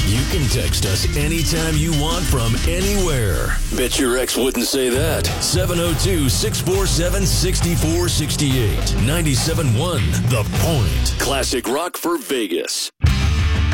You can text us anytime you want from anywhere. Bet your ex wouldn't say that. 702-647-6468. 97.1 The Point. Classic rock for Vegas.